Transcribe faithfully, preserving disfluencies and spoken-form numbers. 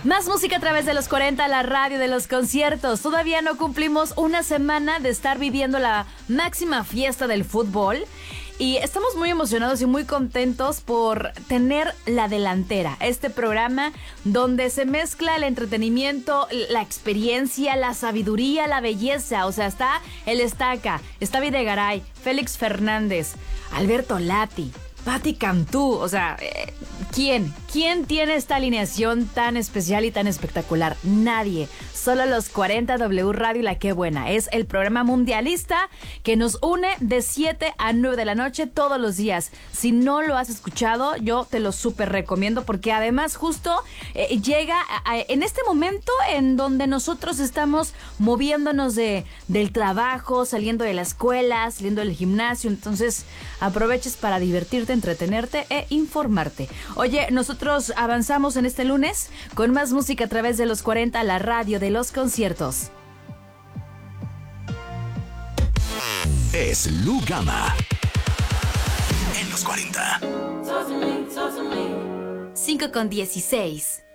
Más música a través de los cuarenta, la radio de los conciertos. Todavía no cumplimos una semana de estar viviendo la máxima fiesta del fútbol. Y estamos muy emocionados y muy contentos por tener La Delantera, este programa donde se mezcla el entretenimiento, la experiencia, la sabiduría, la belleza. O sea, está el Estaca, está Videgaray, Félix Fernández, Alberto Lati, Patti Cantú. O sea, eh, ¿quién? ¿Quién tiene esta alineación tan especial y tan espectacular? Nadie. Solo los cuarenta W Radio y La Qué Buena. Es el programa mundialista que nos une de siete a nueve de la noche todos los días. Si no lo has escuchado, yo te lo súper recomiendo porque además justo eh, llega a, a, en este momento en donde nosotros estamos moviéndonos de, del trabajo, saliendo de la escuela, saliendo del gimnasio. Entonces aproveches para divertirte, entretenerte e informarte. Oye, nosotros avanzamos en este lunes con más música a través de los cuarenta, la radio de los conciertos. Es Lu Gama en los cuarenta. cinco con dieciséis.